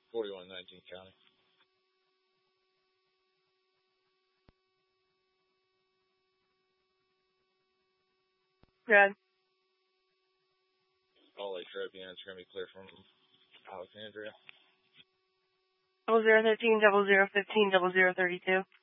4119 County. Good. All Lake Trophy units are going to be clear from Alexandria. 0013, 0015, 0032.